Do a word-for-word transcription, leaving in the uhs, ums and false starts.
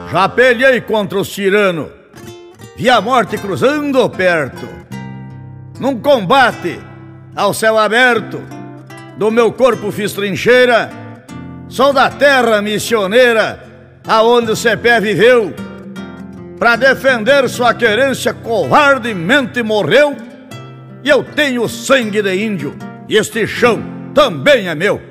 Já pelhei contra os tiranos, vi a morte cruzando perto. Num combate ao céu aberto, do meu corpo fiz trincheira. Sou da terra missioneira, aonde o Cepé viveu. Pra defender sua querência, covardemente morreu. E eu tenho sangue de índio, e este chão também é meu.